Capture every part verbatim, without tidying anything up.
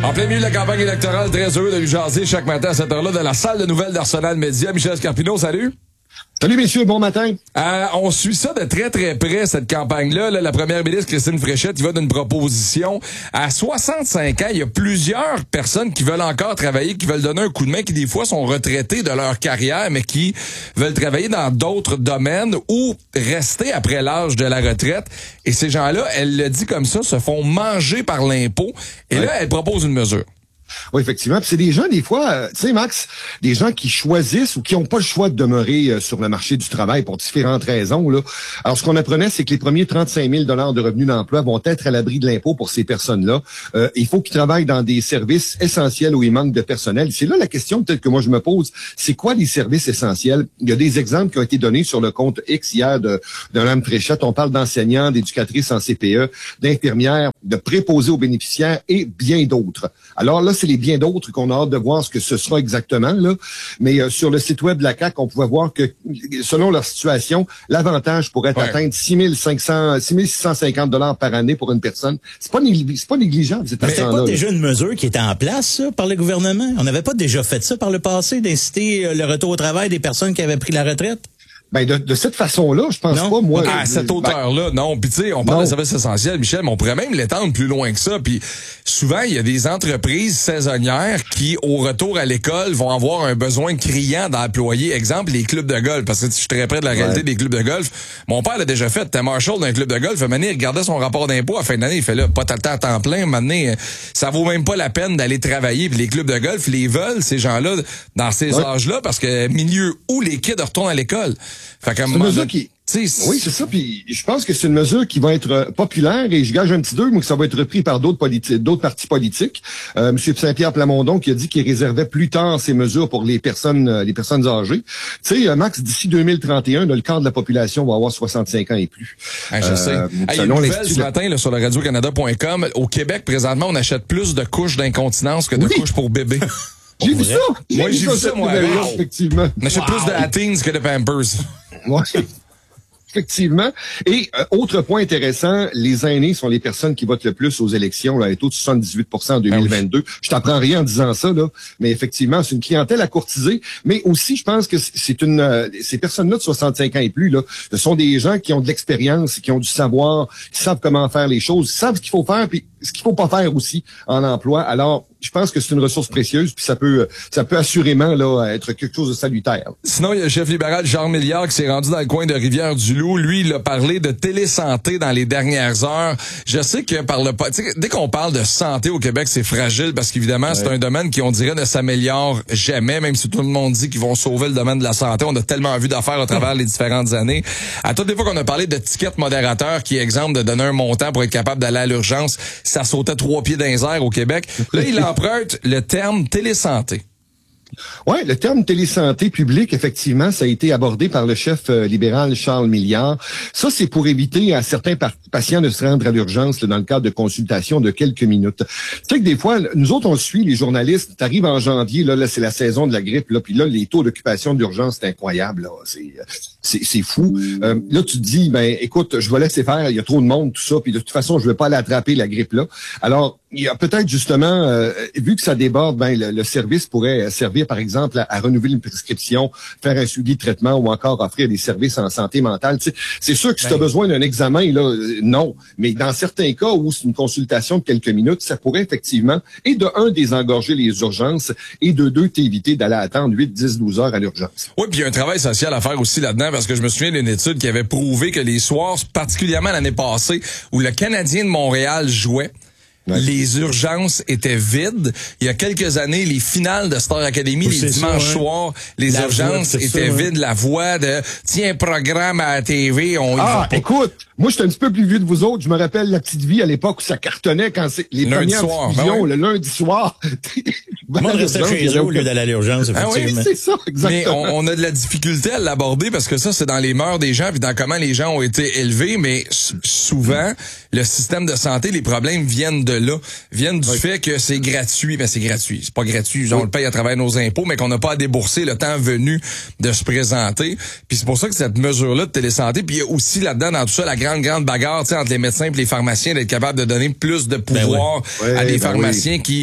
En plein milieu de la campagne électorale, très heureux de lui jaser chaque matin à cette heure-là dans la salle de nouvelles d'Arsenal Média. Michel Scarpino, salut. Salut messieurs, bon matin. Euh, on suit ça de très très près, cette campagne-là. Là, la première ministre Christine Fréchette, il va d'une proposition. À soixante-cinq ans, il y a plusieurs personnes qui veulent encore travailler, qui veulent donner un coup de main, qui des fois sont retraités de leur carrière, mais qui veulent travailler dans d'autres domaines ou rester après l'âge de la retraite. Et ces gens-là, elle le dit comme ça, se font manger par l'impôt. Et ouais. Là, elle propose une mesure. Oui, effectivement. Puis c'est des gens, des fois, euh, tu sais, Max, des gens qui choisissent ou qui n'ont pas le choix de demeurer euh, sur le marché du travail pour différentes raisons. Là. Alors, ce qu'on apprenait, c'est que les premiers trente-cinq mille dollars de revenus d'emploi vont être à l'abri de l'impôt pour ces personnes-là. Euh, il faut qu'ils travaillent dans des services essentiels où il manque de personnel. C'est là la question peut-être que moi je me pose. C'est quoi les services essentiels? Il y a des exemples qui ont été donnés sur le compte X hier de, de Mme Fréchette. On parle d'enseignants, d'éducatrices en C P E, d'infirmières, de préposés aux bénéficiaires et bien d'autres. Alors là, c'est les bien d'autres qu'on a hâte de voir ce que ce sera exactement, là. Mais euh, sur le site web de la C A Q, on pouvait voir que, selon leur situation, l'avantage pourrait ouais. atteindre six mille cinq cents, six mille six cent cinquante dollars par année pour une personne. C'est pas, négli- c'est pas négligeable, cet argent-là. C'était pas déjà une mesure qui était en place, ça, par le gouvernement? On n'avait pas déjà fait ça par le passé, d'inciter le retour au travail des personnes qui avaient pris la retraite? Ben de, de cette façon-là, je pense non. pas, moi. À cette hauteur-là, non. Puis tu sais, on parle non. de services essentiels, Michel, mais on pourrait même l'étendre plus loin que ça. Puis souvent, il y a des entreprises saisonnières qui, au retour à l'école, vont avoir un besoin criant d'employer. Exemple, les clubs de golf. Parce que je suis très près de la réalité ouais. des clubs de golf. Mon père l'a déjà fait. T'es marshal d'un club de golf. Un moment donné, il regardait son rapport d'impôt à la fin d'année. Il fait là, pas tout le temps à temps plein. Un moment donné, ça vaut même pas la peine d'aller travailler. Puis les clubs de golf, les veulent, ces gens-là, dans ces ouais. âges-là, parce que milieu où les kids retournent à l'école. Fait qu'à un moment donné, qui... Oui, c'est ça. Puis je pense que c'est une mesure qui va être euh, populaire et je gage un petit deux, mais que ça va être repris par d'autres politi- d'autres partis politiques. Euh, M. Saint-Pierre Plamondon qui a dit qu'il réservait plus tard ces mesures pour les personnes euh, les personnes âgées. Tu sais, euh, Max, d'ici deux mille trente et un, là, le quart de la population va avoir soixante-cinq ans et plus. Ah, je euh, sais. Il y a une nouvelle ce matin là, sur le radio canada point com. Au Québec, présentement, on achète plus de couches d'incontinence que de oui. couches pour bébés. J'ai vu ça! J'ai moi, j'ai vu ça, moi, avec. Effectivement. On achète wow. plus de Hattings que de Pampers. Ouais. Effectivement. Et euh, autre point intéressant, les aînés sont les personnes qui votent le plus aux élections, là, et taux de soixante-dix-huit pour cent en deux mille vingt-deux. Ah oui. Je t'apprends rien en disant ça, là, mais effectivement, c'est une clientèle à courtiser. Mais aussi, je pense que c'est une euh, ces personnes-là de soixante-cinq ans et plus, là, ce sont des gens qui ont de l'expérience, qui ont du savoir, qui savent comment faire les choses, qui savent ce qu'il faut faire, puis ce qu'il faut pas faire aussi en emploi. Alors, je pense que c'est une ressource précieuse, puis ça peut ça peut assurément là être quelque chose de salutaire. Sinon, il y a le chef libéral Jean Milliard qui s'est rendu dans le coin de Rivière-du-Loup. Lui, il a parlé de télésanté dans les dernières heures. Je sais que par le dès qu'on parle de santé au Québec, c'est fragile parce qu'évidemment, ouais. c'est un domaine qui, on dirait, ne s'améliore jamais, même si tout le monde dit qu'ils vont sauver le domaine de la santé. On a tellement vu d'affaires à travers les différentes années. À toutes les fois qu'on a parlé de tickets modérateurs qui est exemple de donner un montant pour être capable d'aller à l'urgence, ça sautait trois pieds dans les airs au Québec. Là, il emprunte le terme télésanté. Oui, le terme télésanté publique, effectivement, ça a été abordé par le chef euh, libéral Charles Milliard. Ça, c'est pour éviter à certains par- patients de se rendre à l'urgence là, dans le cadre de consultations de quelques minutes. Tu sais que des fois, nous autres, on suit les journalistes. T'arrives en janvier, là, là c'est la saison de la grippe, là, puis là, les taux d'occupation d'urgence, c'est incroyable. Là, c'est, c'est, c'est fou. Euh, là, tu te dis, ben, écoute, je vais laisser faire. Il y a trop de monde, tout ça, puis de toute façon, je vais pas aller attraper la grippe là. Alors, il y a peut-être justement, euh, vu que ça déborde, ben le, le service pourrait servir, par exemple, à, à renouveler une prescription, faire un suivi de traitement ou encore offrir des services en santé mentale. Tu sais, c'est sûr que si ben. tu as besoin d'un examen, là, euh, non. Mais dans certains cas où c'est une consultation de quelques minutes, ça pourrait effectivement, et de un, désengorger les urgences, et de deux, t'éviter d'aller attendre huit, dix, douze heures à l'urgence. Oui, puis il y a un travail social à faire aussi là-dedans, parce que je me souviens d'une étude qui avait prouvé que les soirs, particulièrement l'année passée, où le Canadien de Montréal jouait, ouais. les urgences étaient vides. Il y a quelques années, les finales de Star Academy, les dimanches ça, hein? soirs, les la urgences voix, étaient ça, vides. Hein? La voix de « Tiens, programme à la T V, on y ah, va pas. » Écoute, moi, j'étais un petit peu plus vieux de vous autres. Je me rappelle la petite vie à l'époque où ça cartonnait quand c'est les lundi premières soir, diffusions, ben ouais. le lundi soir. Moi, je restais chez eux au lieu d'aller à l'urgence, effectivement. Ah oui, c'est ça, exactement. Mais on, on a de la difficulté à l'aborder parce que ça, c'est dans les mœurs des gens puis dans comment les gens ont été élevés. Mais s- souvent, le système de santé, les problèmes viennent de là. Viennent du oui. fait que c'est gratuit. Ben, c'est gratuit. C'est pas gratuit. On oui. le paye à travers nos impôts, mais qu'on n'a pas à débourser le temps venu de se présenter. Puis c'est pour ça que cette mesure-là de télésanté, puis il y a aussi là-dedans, dans tout ça, la grande, grande bagarre, tu sais, entre les médecins et les pharmaciens, d'être capable de donner plus de pouvoir ben oui. à des ben pharmaciens oui. qui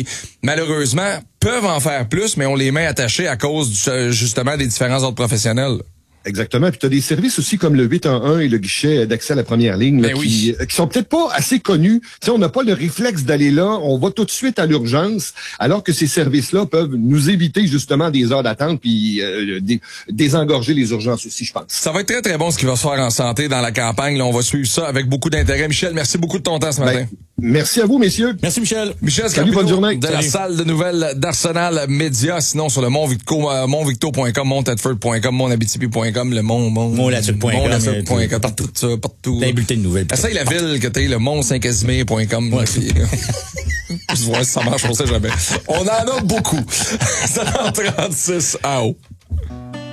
malheureusement, peuvent en faire plus, mais on les met attachés à cause du, justement des différents autres professionnels. Exactement. Puis tu as des services aussi comme le huit un un et le guichet d'accès à la première ligne là, ben qui, oui. qui sont peut-être pas assez connus. Tu sais, on n'a pas le réflexe d'aller là, on va tout de suite à l'urgence, alors que ces services-là peuvent nous éviter justement des heures d'attente puis euh, dé, désengorger les urgences aussi, je pense. Ça va être très, très bon ce qui va se faire en santé dans la campagne. Là, on va suivre ça avec beaucoup d'intérêt. Michel, merci beaucoup de ton temps ce matin. Ben, merci à vous, messieurs. Merci, Michel. Michel Salut, bonne journée. de Salut. La salle de nouvelles d'Arsenal Média. Sinon, sur le montvicto, euh, montvicto point com, montedford point com, monabitibi point com, le mont, mont, monlatube point com, monlatube point com, partout, ça, partout. T'as un bulletin de nouvelles. Essaye la ville que t'es, le mont saint casimir point com. Ouais. Puis, je vois si ça marche, on sait jamais. On en a beaucoup. cent trente-six à haut.